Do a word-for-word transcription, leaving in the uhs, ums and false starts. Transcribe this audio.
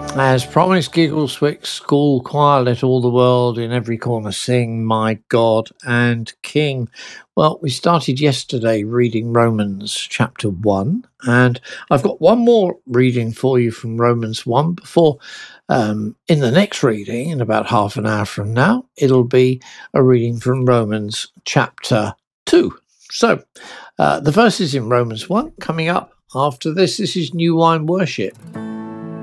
As promised, Giggleswick School Choir, let all the world in every corner sing, my God and King. Well, we started yesterday reading Romans chapter one, and I've got one more reading for you from Romans one before, um, in the next reading, in about half an hour from now, it'll be a reading from Romans chapter two. So, uh, the verses in Romans one coming up after this. This is New Wine Worship.